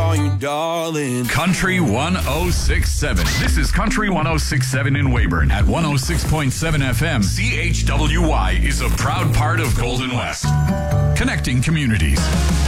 on you, darling. Country 1067. This is Country 1067 in Weyburn at 106.7 FM. CHWY is a proud part of Golden West, connecting communities.